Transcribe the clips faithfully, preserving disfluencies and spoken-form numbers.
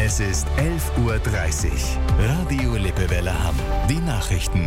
Es ist elf Uhr dreißig. Radio Lippewelle Hamm. Die Nachrichten.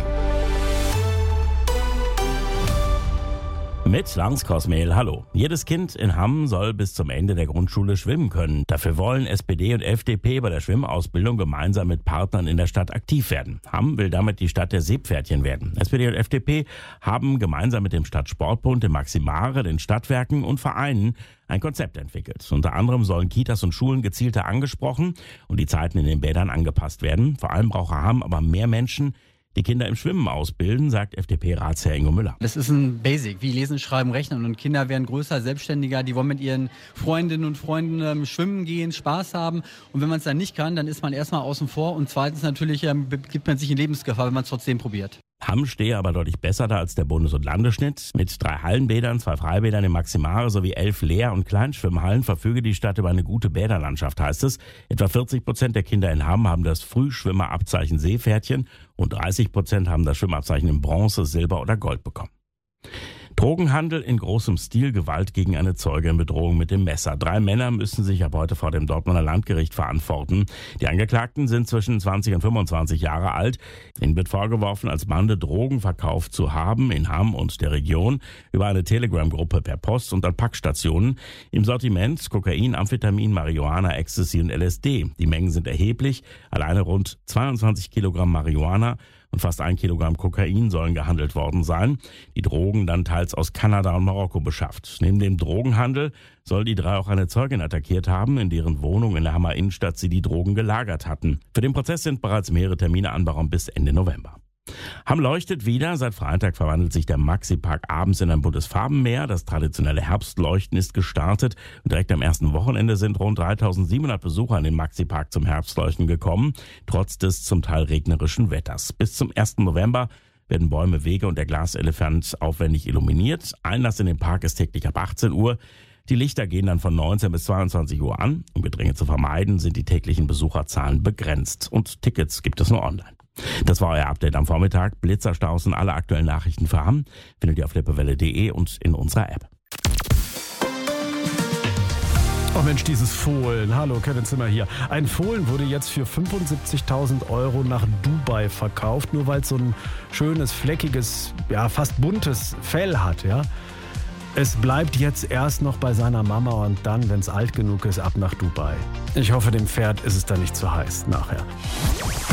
Mit Lars Kosmehl, hallo. Jedes Kind in Hamm soll bis zum Ende der Grundschule schwimmen können. Dafür wollen S P D und F D P bei der Schwimmausbildung gemeinsam mit Partnern in der Stadt aktiv werden. Hamm will damit die Stadt der Seepferdchen werden. S P D und F D P haben gemeinsam mit dem Stadtsportbund, dem Maximare, den Stadtwerken und Vereinen ein Konzept entwickelt. Unter anderem sollen Kitas und Schulen gezielter angesprochen und die Zeiten in den Bädern angepasst werden. Vor allem braucht Hamm aber mehr Menschen, die Kinder im Schwimmen ausbilden, sagt F D P-Ratsherr Ingo Müller. Das ist ein Basic, wie Lesen, Schreiben, Rechnen. Und Kinder werden größer, selbstständiger, die wollen mit ihren Freundinnen und Freunden ähm, schwimmen gehen, Spaß haben. Und wenn man es dann nicht kann, dann ist man erstmal außen vor. Und zweitens natürlich ähm, gibt man sich in Lebensgefahr, wenn man es trotzdem probiert. Hamm stehe aber deutlich besser da als der Bundes- und Landesschnitt. Mit drei Hallenbädern, zwei Freibädern im Maximare sowie elf Lehr- und Kleinschwimmhallen verfüge die Stadt über eine gute Bäderlandschaft, heißt es. Etwa vierzig Prozent der Kinder in Hamm haben das Frühschwimmerabzeichen Seepferdchen und dreißig Prozent haben das Schwimmabzeichen in Bronze, Silber oder Gold bekommen. Drogenhandel in großem Stil, Gewalt gegen eine Zeugin, Bedrohung mit dem Messer. Drei Männer müssen sich ab heute vor dem Dortmunder Landgericht verantworten. Die Angeklagten sind zwischen zwanzig und fünfundzwanzig Jahre alt. Ihnen wird vorgeworfen, als Bande Drogen verkauft zu haben in Hamm und der Region über eine Telegram-Gruppe per Post und an Packstationen. Im Sortiment Kokain, Amphetamin, Marihuana, Ecstasy und L S D. Die Mengen sind erheblich. Alleine rund zweiundzwanzig Kilogramm Marihuana und fast ein Kilogramm Kokain sollen gehandelt worden sein. Die Drogen dann teils aus Kanada und Marokko beschafft. Neben dem Drogenhandel soll die drei auch eine Zeugin attackiert haben, in deren Wohnung in der Hammer Innenstadt sie die Drogen gelagert hatten. Für den Prozess sind bereits mehrere Termine anberaumt bis Ende November. Hamm leuchtet wieder. Seit Freitag verwandelt sich der Maxi-Park abends in ein buntes Farbenmeer. Das traditionelle Herbstleuchten ist gestartet. Und direkt am ersten Wochenende sind rund dreitausendsiebenhundert Besucher in den Maxi-Park zum Herbstleuchten gekommen, trotz des zum Teil regnerischen Wetters. Bis zum ersten November werden Bäume, Wege und der Glaselefant aufwendig illuminiert. Einlass in den Park ist täglich ab achtzehn Uhr. Die Lichter gehen dann von neunzehn bis zweiundzwanzig Uhr an. Um Gedränge zu vermeiden, sind die täglichen Besucherzahlen begrenzt. Und Tickets gibt es nur online. Das war euer Update am Vormittag. Blitzerstaus und alle aktuellen Nachrichten für Hamm findet ihr auf lippewelle punkt de und in unserer App. Oh Mensch, dieses Fohlen. Hallo, Kevin Zimmer hier. Ein Fohlen wurde jetzt für fünfundsiebzigtausend Euro nach Dubai verkauft, nur weil es so ein schönes, fleckiges, ja fast buntes Fell hat, ja. Es bleibt jetzt erst noch bei seiner Mama und dann, wenn es alt genug ist, ab nach Dubai. Ich hoffe, dem Pferd ist es dann nicht zu heiß nachher.